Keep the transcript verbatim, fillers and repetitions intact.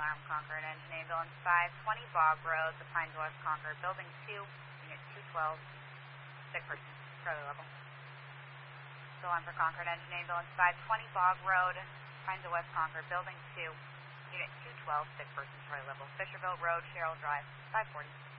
alarm, Concord Engine Ambulance five twenty Bog Road, The Pines West, Concord, Building two, Unit two twelve, sick person, Charlie level. So alarm for Concord Engine Ambulance five twenty Bog Road, Pines West, Concord, Building two, Unit two twelve, sick person, Charlie level. Fisherville Road, Sherrill Drive, five forty.